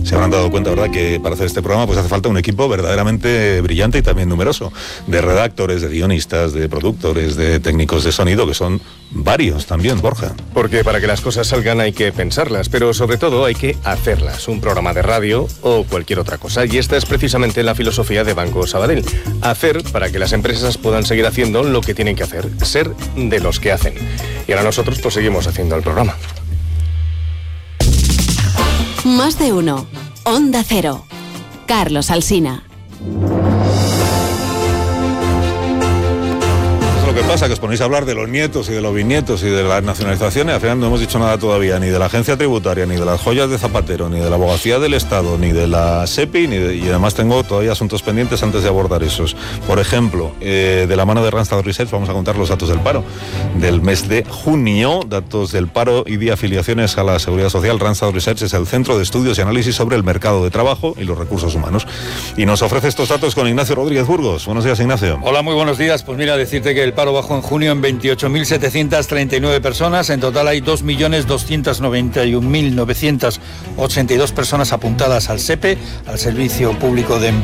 se habrán dado cuenta, ¿verdad?, que para hacer este programa pues hace falta un equipo verdaderamente brillante y también numeroso, de redactores, de guionistas, de productores, de técnicos de sonido, que son varios también, Borja. Porque para que las cosas salgan hay que pensarlas, pero sobre todo hay que hacerlas. Un programa de radio o cualquier otra cosa. Y esta es precisamente la filosofía de Banco Sabadell. Hacer para que las empresas puedan seguir haciendo lo que tienen que hacer. Ser de los que hacen. Y ahora nosotros pues seguimos haciendo el programa. Más de uno. Onda Cero. Carlos Alsina. Lo que pasa que os ponéis a hablar de los nietos y de los bisnietos y de las nacionalizaciones, al final no hemos dicho nada todavía, ni de la agencia tributaria, ni de las joyas de Zapatero, ni de la abogacía del Estado, ni de la SEPI, y además tengo todavía asuntos pendientes antes de abordar esos. Por ejemplo, de la mano de Randstad Research vamos a contar los datos del paro del mes de junio, datos del paro y de afiliaciones a la Seguridad Social. Randstad Research es el centro de estudios y análisis sobre el mercado de trabajo y los recursos humanos. Y nos ofrece estos datos con Ignacio Rodríguez Burgos. Buenos días, Ignacio. Hola, muy buenos días. Pues mira, decirte que el paro bajó en junio en 28.739 personas. En total hay 2.291.982 personas apuntadas al SEPE, al Servicio Público de Empleo.